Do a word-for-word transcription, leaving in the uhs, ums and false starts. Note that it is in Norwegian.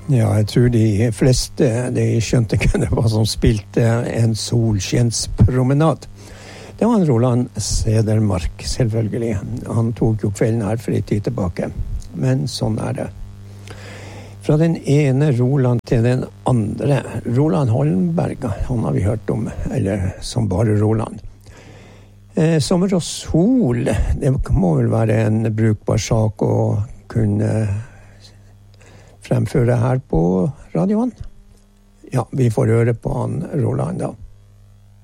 Ja, jeg tror de fleste de skjønte ikke det var som spilte en solskjenspromenad. Det var en Roland Sedermark, selvfølgelig. Han tok jo kvelden her for en tid tilbake. Men sånn er det. Fra den ene Roland til den andre. Roland Holmberg, han har vi hørt om, eller som bare Roland. Eh, sommer og sol, det må vel være en brukbar sak å kunne fremføre her på radioen. Ja, vi får høre på han Roland da.